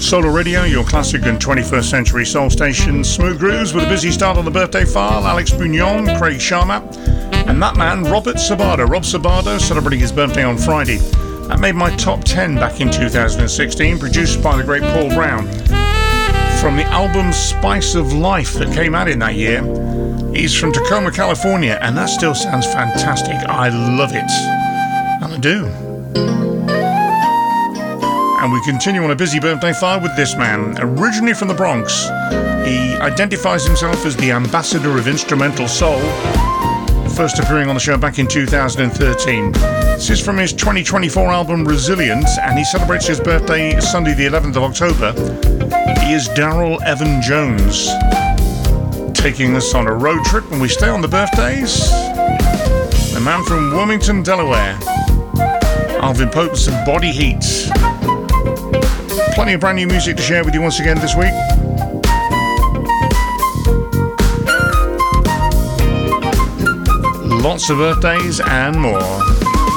Solar Radio, your classic and 21st century soul station. Smooth grooves with a busy start on the birthday file. Alex Bugnon, Craig Sharma, and that man, Robert Sabado. Rob Sabado celebrating his birthday on Friday. That made my top 10 back in 2016, produced by the great Paul Brown. From the album Spice of Life that came out in that year. He's from Tacoma, California, and that still sounds fantastic. I love it. And I do. And we continue on a busy birthday file with this man. Originally from the Bronx, he identifies himself as the ambassador of instrumental soul, first appearing on the show back in 2013. This is from his 2024 album Resilience, and he celebrates his birthday Sunday the 11th of October. He is Daryl Evan Jones, taking us on a road trip, and we stay on the birthdays. The man from Wilmington, Delaware, Alvin Pope's Body Heat. Plenty of brand new music to share with you once again this week. Lots of birthdays and more.